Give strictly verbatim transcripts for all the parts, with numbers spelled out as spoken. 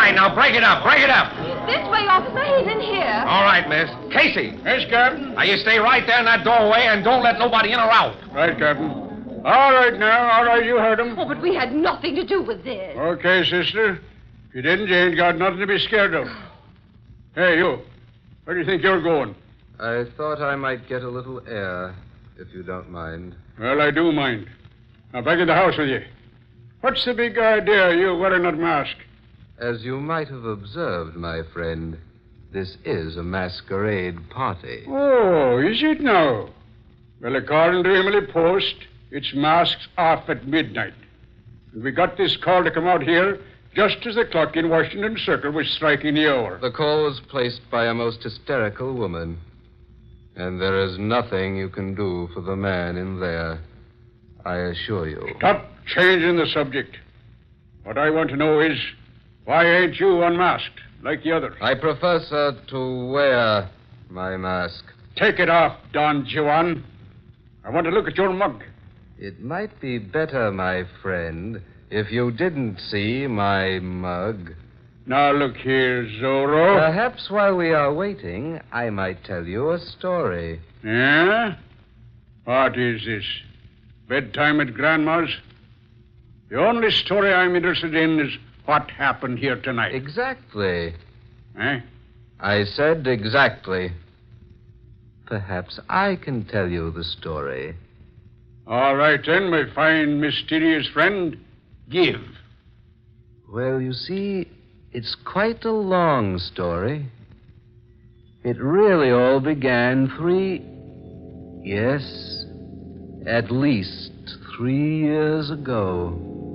right, now break it up, break it up. This way, officer. He's in here. All right, miss. Casey. Yes, Captain. Now, you stay right there in that doorway and don't let nobody in or out. Right, Captain. All right now, all right, you heard him. Oh, but we had nothing to do with this. Okay, sister. If you didn't, you ain't got nothing to be scared of. Hey, you. Where do you think you're going? I thought I might get a little air, if you don't mind. Well, I do mind. Now, back in the house with you. What's the big idea you wearing that mask? As you might have observed, my friend, this is a masquerade party. Oh, is it now? Well, according to Emily Post, it's masks off at midnight. And we got this call to come out here just as the clock in Washington Circle was striking the hour. The call was placed by a most hysterical woman. And there is nothing you can do for the man in there, I assure you. Stop changing the subject. What I want to know is, why ain't you unmasked like the others? I prefer, sir, to wear my mask. Take it off, Don Juan. I want to look at your mug. It might be better, my friend, if you didn't see my mug. Now, look here, Zorro. Perhaps while we are waiting, I might tell you a story. Yeah? What is this? Bedtime at Grandma's? The only story I'm interested in is what happened here tonight. Exactly. Eh? I said exactly. Perhaps I can tell you the story. All right, then, my fine, mysterious friend. Give. Well, you see, it's quite a long story. It really all began three... Yes, at least three years ago.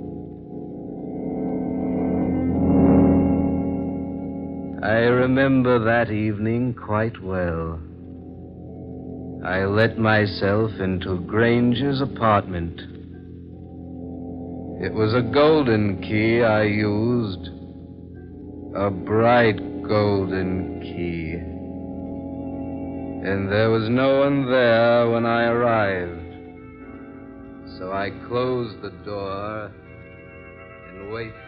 I remember that evening quite well. I let myself into Granger's apartment. It was a golden key I used. A bright golden key. And there was no one there when I arrived. So I closed the door and waited.